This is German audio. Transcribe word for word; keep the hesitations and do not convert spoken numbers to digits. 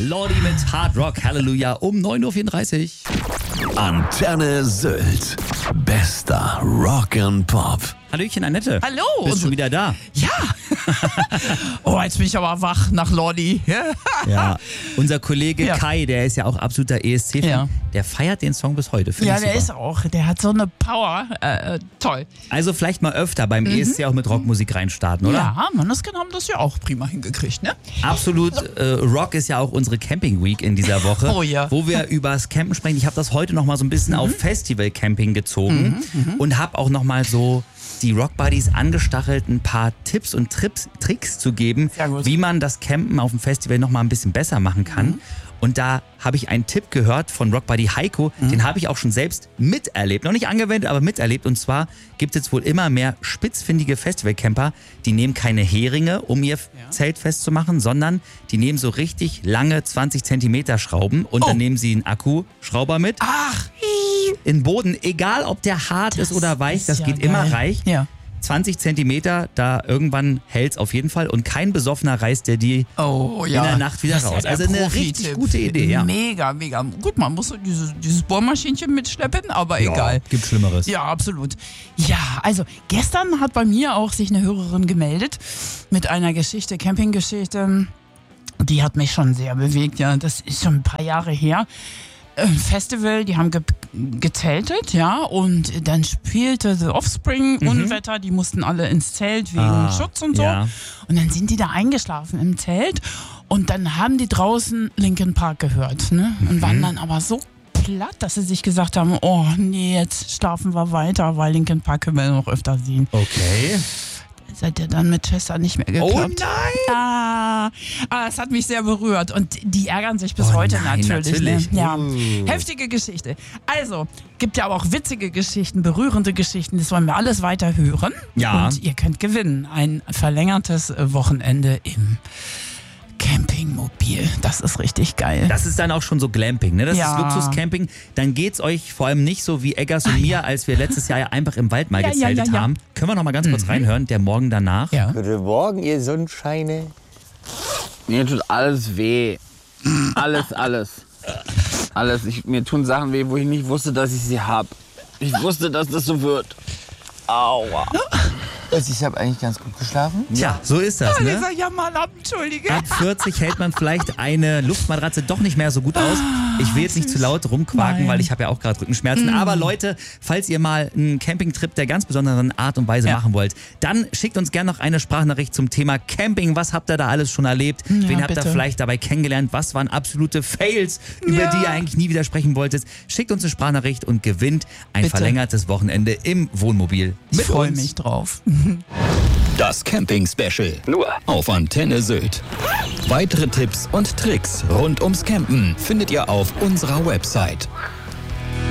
Lordi mit Hard Rock Hallelujah um neun Uhr vierunddreißig. Antenne Sylt. Bester Rock and Pop. Hallöchen, Annette. Hallo. Bist schon wieder da? Ja. Oh, jetzt bin ich aber wach nach Lordi. Ja. Unser Kollege Ja. Kai, der ist ja auch absoluter E S C-Fan, Ja. der feiert den Song bis heute. Find Ja, ich der super. ist auch, der hat so eine Power. Äh, toll. Also vielleicht mal öfter beim E S C auch mit Rockmusik reinstarten, oder? Ja, Manneskin haben das ja auch prima hingekriegt, ne? Absolut. Äh, Rock ist ja auch unsere Camping Week in dieser Woche, Oh ja. wo wir übers Campen sprechen. Ich habe das heute noch mal so ein bisschen auf Festival Camping gezogen und habe auch noch mal so die Rock Buddies angestachelt, ein paar Tipps und Trips, Tricks zu geben, Sehr gut. wie man das Campen auf dem Festival noch mal ein bisschen besser machen kann. Und da habe ich einen Tipp gehört von Rock Buddy Heiko, den habe ich auch schon selbst miterlebt. Noch nicht angewendet, aber miterlebt. Und zwar gibt es jetzt wohl immer mehr spitzfindige Festivalcamper, die nehmen keine Heringe, um ihr Zelt festzumachen, sondern die nehmen so richtig lange zwanzig Zentimeter Schrauben und Oh. dann nehmen sie einen Akkuschrauber mit. Ach, In den Boden, egal ob der hart ist oder weich, ist das ja geht geil. immer reich. Ja. zwanzig Zentimeter, da irgendwann hält's auf jeden Fall. Und kein Besoffener reißt der die Oh ja. in der Nacht wieder Das ist ja raus. der Also eine Profi-Tipp. richtig gute Idee, ja. Mega, mega. Gut, man muss so dieses, dieses Bohrmaschinchen mitschleppen, aber egal. Gibt Schlimmeres. Ja, absolut. Ja, also gestern hat bei mir auch sich eine Hörerin gemeldet mit einer Geschichte, Campinggeschichte. Die hat mich schon sehr bewegt. Ja, das ist schon ein paar Jahre her. Ein Festival, die haben ge gezeltet, ja, und dann spielte The Offspring, Unwetter, die mussten alle ins Zelt wegen Ah, Schutz und so. ja. Und dann sind die da eingeschlafen im Zelt und dann haben die draußen Linkin Park gehört, ne? Und waren dann aber so platt, dass sie sich gesagt haben, oh nee, jetzt schlafen wir weiter, weil Linkin Park können wir noch öfter sehen. Okay. Seid ihr dann mit Chester nicht mehr geklappt? Oh nein! Ah, ah, das hat mich sehr berührt und die ärgern sich bis Oh heute nein, natürlich. natürlich. Ne? Ja. Uh. Heftige Geschichte. Also, gibt ja aber auch witzige Geschichten, berührende Geschichten, das wollen wir alles weiter hören. Ja. Und ihr könnt gewinnen. Ein verlängertes äh, Wochenende im Campingmobil. Das ist richtig geil. Das ist dann auch schon so Glamping, ne? Das Ja. ist Luxuscamping. Dann geht's euch vor allem nicht so wie Eggers und mir, als wir letztes Jahr ja einfach im Wald mal Ja, ja, gezeltet ja, ja. haben. Können wir noch mal ganz kurz reinhören, der Morgen danach? ja. Guten Morgen, ihr Sonnenscheine. Mir tut alles weh. Alles, alles. Alles. Ich, mir tun Sachen weh, wo ich nicht wusste, dass ich sie hab. Ich wusste, dass das so wird. Aua. Also ich habe eigentlich ganz gut geschlafen. Tja, so ist das, ne? Dieser Jammerlappen, entschuldige. Ab vierzig hält man vielleicht eine Luftmatratze doch nicht mehr so gut aus. Ich will jetzt nicht zu laut rumquaken, Nein. weil ich habe ja auch gerade Rückenschmerzen. Aber Leute, falls ihr mal einen Campingtrip der ganz besonderen Art und Weise Ja. machen wollt, dann schickt uns gerne noch eine Sprachnachricht zum Thema Camping. Was habt ihr da alles schon erlebt? Wen habt ihr bitte. vielleicht dabei kennengelernt? Was waren absolute Fails, über Ja. die ihr eigentlich nie widersprechen wolltet? Schickt uns eine Sprachnachricht und gewinnt ein Bitte. verlängertes Wochenende im Wohnmobil. Ich Mit freue uns. mich drauf. Das Camping-Special. Nur auf Antenne Sylt. Weitere Tipps und Tricks rund ums Campen findet ihr auf unserer Website.